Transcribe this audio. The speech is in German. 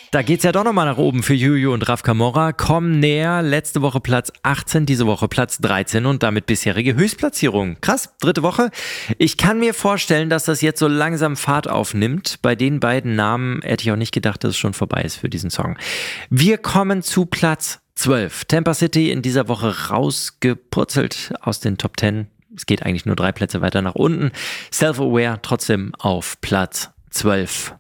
Da geht's ja doch nochmal nach oben für Juju und Raf Camora. Kommen näher. Letzte Woche Platz 18, diese Woche Platz 13 und damit bisherige Höchstplatzierung. Krass, dritte Woche. Ich kann mir vorstellen, dass das jetzt so langsam Fahrt aufnimmt. Bei den beiden Namen hätte ich auch nicht gedacht, dass es schon vorbei ist für diesen Song. Wir kommen zu Platz 12. Tampa City in dieser Woche rausgepurzelt aus den Top 10. Es geht eigentlich nur 3 Plätze weiter nach unten. Self-Aware trotzdem auf Platz 12.